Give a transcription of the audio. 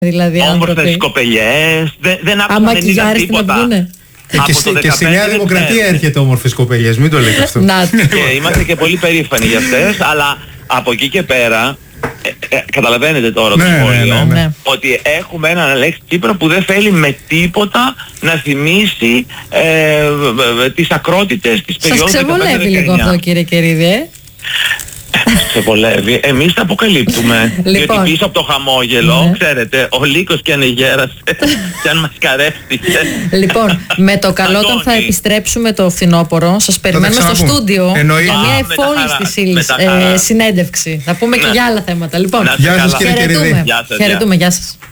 Δηλαδή, όμορφες κοπελιές, δεν άκουγαν τίποτα. Και στη Νέα Δημοκρατία έρχεται όμορφες κοπελιές, μην το λέτε αυτό. Και είμαστε και πολύ περήφανοι για αυτές, αλλά από εκεί και πέρα, καταλαβαίνετε τώρα το σχόλιο, ότι έχουμε έναν Αλέξη Τσίπρα που δεν θέλει με τίποτα να θυμίσει τις ακρότητες της περίοδου 15-19. Σας ξεβολεύει λίγο αυτό, κύριε Κερίδη, Σε βολεύει. Εμείς τα αποκαλύπτουμε. Λοιπόν. Διότι πίσω από το χαμόγελο, ξέρετε, ο λύκος και αν γέρασε και αν μας καρέστηκε. Λοιπόν, με το καλό όταν θα επιστρέψουμε το φθινόπωρο, σας περιμένουμε στο στούντιο για μια εφόλιστη συνέντευξη. Θα πούμε και για άλλα θέματα. Λοιπόν, γεια σας κύριε Κερίδη. Χαιρετούμε. Γεια σας.